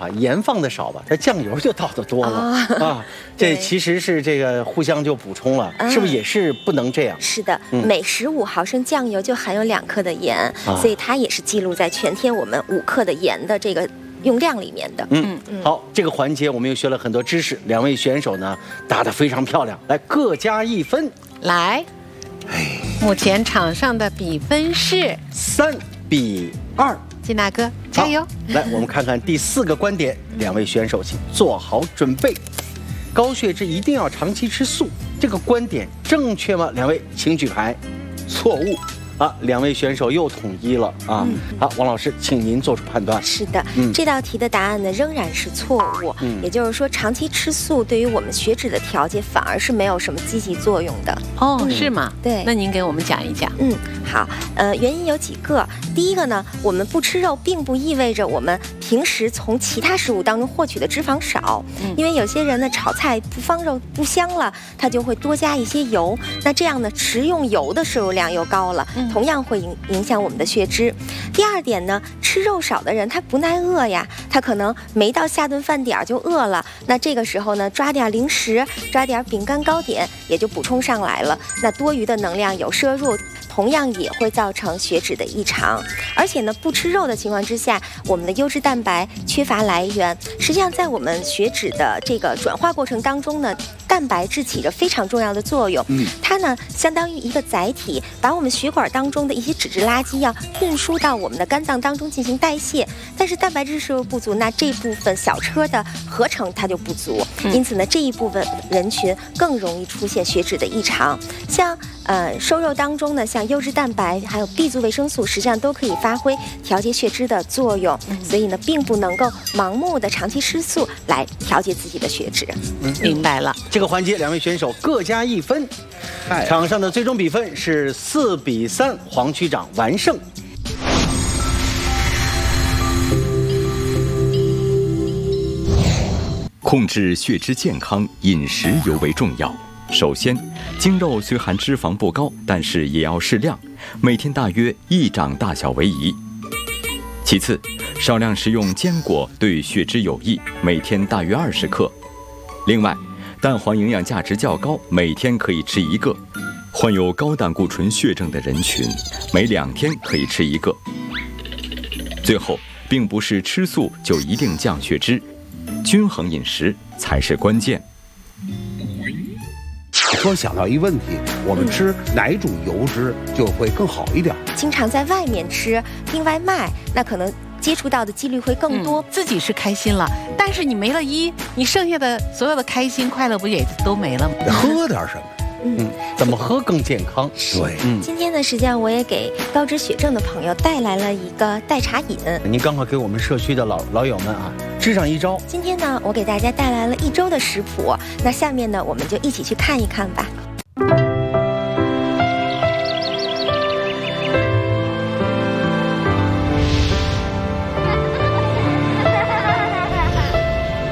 哈，盐放的少吧，它酱油就倒的多了啊。这其实是这个互相就补充了，是不是也是不能这样？ 是的，每15毫升酱油就含有2克的盐，所以它也是记录在全天我们5克的盐的这个用量里面的。 好，这个环节我们又学了很多知识，2位选手呢打得非常漂亮，来各加1分。 来，目前场上的比分是 3比2。 金大哥加油！ 来，我们看看第4个观点，2位选手请做好准备。高血脂一定要长期吃素，这个观点正确吗？2位请举牌。错误啊！2位选手又统一了啊！好，王老师，请您做出判断。 是的，这道题的答案呢仍然是错误。也就是说，长期吃素对于我们血脂的调节反而是没有什么积极作用的。 哦，是吗？ 对， 那您给我们讲一讲。 好，原因有几个。第一个呢，我们不吃肉，并不意味着我们平时从其他食物当中获取的脂肪少。因为有些人呢，炒菜不放肉不香了，他就会多加一些油，那这样呢，食用油的摄入量又高了，同样会影响我们的血脂。第二点呢，吃肉少的人他不耐饿呀，他可能没到下顿饭点就饿了，那这个时候呢，抓点零食，抓点饼干糕点，也就补充上来了。那多余的能量有摄入，同样也会造成血脂的异常。而且呢，不吃肉的情况之下，我们的优质蛋白缺乏来源。实际上，在我们血脂的这个转化过程当中呢，蛋白质起着非常重要的作用。它呢，相当于一个载体，把我们血管当中的一些脂质垃圾要运输到我们的肝脏当中进行代谢。但是蛋白质摄入不足，那这部分小车的合成它就不足。因此呢，这一部分人群更容易出现血脂的异常。像瘦肉当中呢，像优质蛋白还有 B 族维生素，实际上都可以发挥调节血脂的作用。所以呢，并不能够盲目的长期吃素来调节自己的血脂。 明白了。 这个环节2位选手各加1分，场上的最终比分是4比3，黄区长完胜。 控制血脂健康，饮食尤为重要。首先，精肉虽含脂肪不高，但是也要适量，每天大约1掌大小为宜。其次，少量食用坚果对血脂有益，每天大约20克。另外，蛋黄营养价值较高，每天可以吃1个。患有高胆固醇血症的人群，每2天可以吃1个。最后，并不是吃素就一定降血脂，均衡饮食才是关键。 我突然想到一个问题，我们吃哪种油脂就会更好一点？ 经常在外面吃订外卖，那可能接触到的几率会更多。 自己是开心了，但是你没了你剩下的所有的开心快乐不也都没了吗？ 喝点什么？ 怎么喝更健康？ 对， 今天呢，实际上我也给高脂血症的朋友带来了一个代茶饮。 您刚好给我们社区的老友们啊支上一招。 今天呢，我给大家带来了1周的食谱。那下面呢，我们就一起去看一看吧。